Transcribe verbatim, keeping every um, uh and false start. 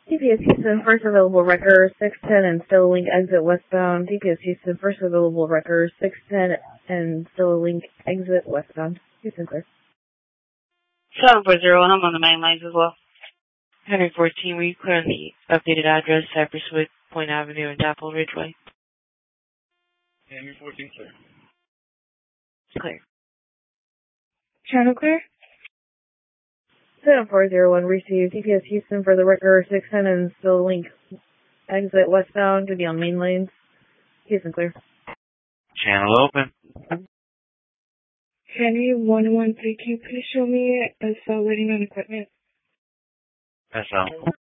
D P S Houston, first available wrecker, six ten and still link exit westbound. D P S Houston, first available wrecker, six ten and still link exit westbound. Houston clear. seven four zero one, I'm on the main lines as well. Henry fourteen, will you clear on the updated address, Cypresswood, Point Avenue, and Dapple Ridgeway? Henry fourteen clear. Clear. Channel clear? seven four zero one, received. D P S Houston for the wrecker, six ten and still link exit westbound, to be on main lanes. Houston clear. Channel open. Henry one one three, can you please show me a cell waiting on equipment? S L.